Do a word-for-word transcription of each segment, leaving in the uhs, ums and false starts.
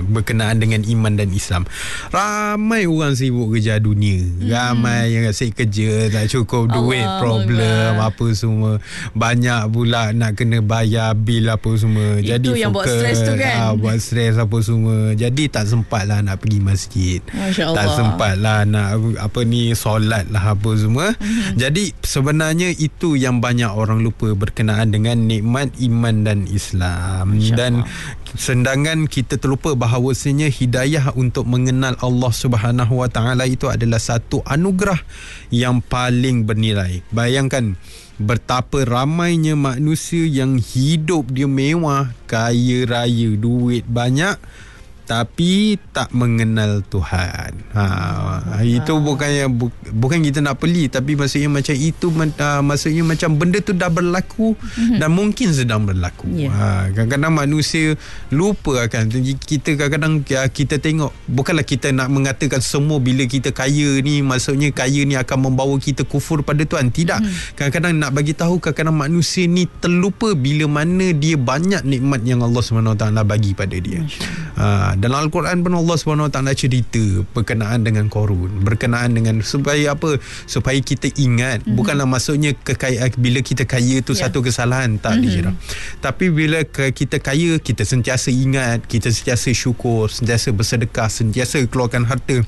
berkenaan dengan iman dan Islam. Ramai orang sibuk kerja dunia. Hmm. Ramai yang asyik kerja, tak cukup duit, Allah problem Allah. Apa semua. Banyak pula nak kena bayar bil apa semua. Itu Jadi yang fokus, buat stres tu kan. Ah, buat stres apa semua. Jadi tak sempat lah nak pergi masjid. Masya Allah. Tak sempat lah nak apa ni solat lah apa semua. Hmm. Jadi sebenarnya itu yang banyak orang lupa berkenaan dengan nikmat iman dan Islam. Dan sedangkan kita terlupa bahawasanya hidayah untuk mengenal Allah Subhanahu Wa Taala itu adalah satu anugerah yang paling bernilai. Bayangkan betapa ramainya manusia yang hidup dia mewah, kaya raya, duit banyak, tapi tak mengenal Tuhan. Ha, itu bukannya bu, bukan kita nak peli, tapi maksudnya macam itu uh, maksudnya macam benda tu dah berlaku mm-hmm. dan mungkin sedang berlaku. Yeah. Ha, kadang-kadang manusia lupa akan kita kadang-kadang kita tengok, bukanlah kita nak mengatakan semua bila kita kaya ni maksudnya kaya ni akan membawa kita kufur pada Tuhan. Tidak. Mm-hmm. Kadang-kadang nak bagi tahu kadang-kadang manusia ni terlupa bila mana dia banyak nikmat yang Allah Subhanahu Wa Taala bagi pada dia. Ha, dalam Al-Quran pun Allah subhanahu wa taala cerita berkenaan dengan Qarun, berkenaan dengan supaya apa? Supaya kita ingat, mm-hmm. bukanlah maksudnya kekayaan bila kita kaya tu yeah. satu kesalahan, tak mm-hmm. dikira. Tapi bila kita kaya, kita sentiasa ingat, kita sentiasa syukur, sentiasa bersedekah, sentiasa keluarkan harta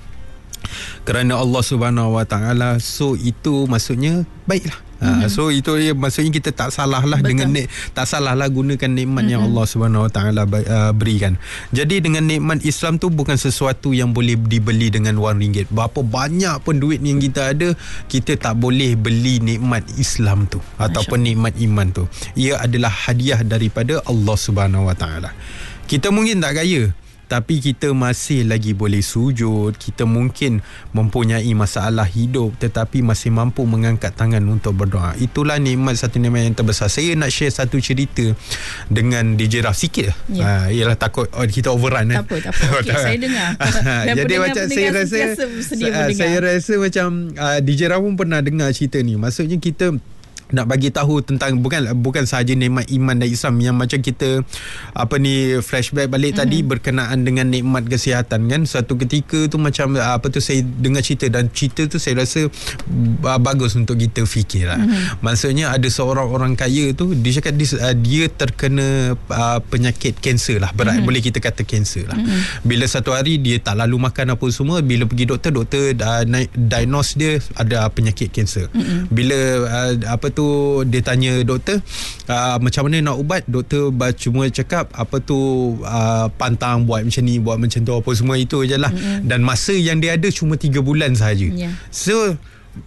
kerana Allah Subhanahu Wa Taala. So itu maksudnya baiklah. Mm-hmm. Ha, so itu ya, maksudnya kita tak salah lah dengan nik, tak salah lah gunakan nikmat mm-hmm. yang Allah Subhanahu Wa Taala uh, berikan. Jadi dengan nikmat Islam tu bukan sesuatu yang boleh dibeli dengan wang ringgit. Berapa banyak pun duit yang kita ada, kita tak boleh beli nikmat Islam tu ataupun nikmat iman tu. Ia adalah hadiah daripada Allah Subhanahu Wa Taala. Kita mungkin tak kaya, tapi kita masih lagi boleh sujud, kita mungkin mempunyai masalah hidup tetapi masih mampu mengangkat tangan untuk berdoa. Itulah nikmat, satu nikmat yang terbesar. Saya nak share satu cerita dengan D J Raf sikit. Ya. Uh, ialah takut oh, kita overrun. Tak apa, tak apa. Okay, saya dengar. Dan jadi macam saya rasa uh, saya rasa macam uh, D J Raf pun pernah dengar cerita ni. Maksudnya kita nak bagi tahu tentang bukan bukan sahaja nikmat iman dan Islam, yang macam kita apa ni flashback balik mm-hmm. tadi berkenaan dengan nikmat kesihatan kan. Satu ketika tu macam apa tu saya dengar cerita, dan cerita tu saya rasa uh, bagus untuk kita fikirlah. Mm-hmm. Maksudnya ada seorang orang kaya tu dia cakap dia, uh, dia terkena uh, penyakit kanser lah, berat mm-hmm. boleh kita kata kanser lah. Mm-hmm. Bila satu hari dia tak lalu makan apa semua, bila pergi doktor, doktor uh, diagnose dia ada penyakit kanser. Mm-hmm. Bila uh, apa tu dia tanya doktor uh, macam mana nak ubat, doktor cuma cakap apa tu uh, pantang buat macam ni, buat macam tu, apa semua itu je lah. Mm-hmm. Dan masa yang dia ada cuma tiga bulan sahaja. Yeah. So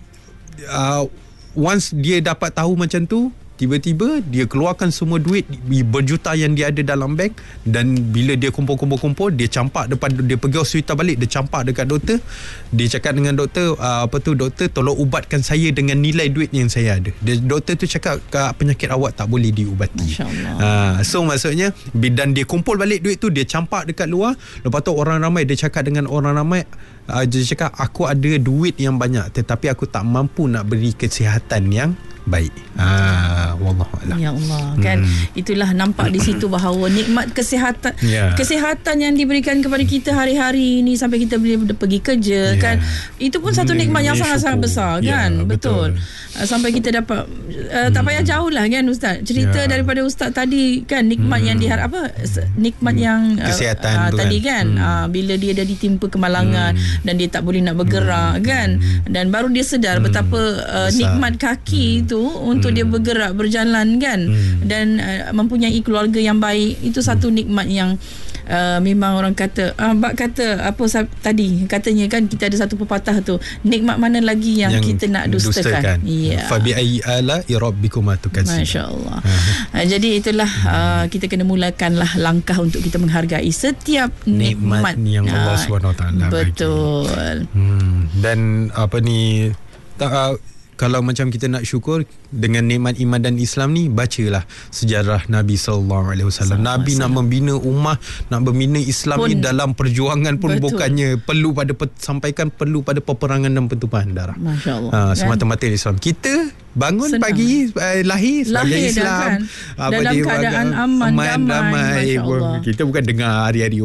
uh, once dia dapat tahu macam tu, tiba-tiba dia keluarkan semua duit berjuta yang dia ada dalam bank, dan bila dia kumpul-kumpul-kumpul, dia campak depan, dia pergi hospital balik, dia campak dekat doktor, dia cakap dengan doktor uh, apa tu doktor tolong ubatkan saya dengan nilai duit yang saya ada. Dia, doktor tu cakap penyakit awak tak boleh diubati. Masya-Allah. Uh, so maksudnya dan dia kumpul balik duit tu, dia campak dekat luar, lepas tu orang ramai, dia cakap dengan orang ramai, uh, dia cakap aku ada duit yang banyak tetapi aku tak mampu nak beri kesihatan yang baik. Ah, wallahualam. Ya Allah, kan hmm. itulah nampak di situ bahawa nikmat kesihatan yeah. kesihatan yang diberikan kepada kita hari-hari ini sampai kita boleh pergi kerja, yeah. kan itu pun satu nikmat yang sangat-sangat besar, kan. Yeah, betul. betul. Sampai kita dapat uh, tak payah jauh lah, kan Ustaz. Cerita yeah. daripada Ustaz tadi, kan, nikmat hmm. yang diharap apa nikmat hmm. yang uh, kesihatan uh, tu tadi kan, kan? Uh, bila dia dah ditimpa kemalangan hmm. dan dia tak boleh nak bergerak, hmm. kan, dan baru dia sedar hmm. betapa uh, nikmat kaki hmm. tu untuk hmm. dia bergerak, berjalan, kan, hmm. dan uh, mempunyai keluarga yang baik. Itu satu hmm. nikmat yang uh, memang orang kata uh, bak kata apa tadi katanya, kan, kita ada satu pepatah tu, nikmat mana lagi yang, yang kita nak dustakan. Ya. Fa bi ayyi ala rabbikuma tukadzib. Masya-Allah. uh, jadi itulah uh, kita kena mulakanlah langkah untuk kita menghargai setiap nikmat, nikmat yang Allah Subhanahu Wa Taala bagi. Betul. Hmm. Dan apa ni tak uh, kalau macam kita nak syukur dengan nikmat iman dan Islam ni, bacalah sejarah Nabi sallallahu alaihi wasallam. Nabi nak membina ummah, nak membina Islam pun, ni dalam perjuangan pun betul. Bukannya perlu pada sampaikan perlu pada peperangan dan pertumpahan darah. Masya-Allah. Ha, semata-mata kan? Islam. Kita bangun senang. Pagi eh, lahir sebagai Islam, kan? Dalam keadaan aman, aman damai. damai. Kita bukan dengar hari-hari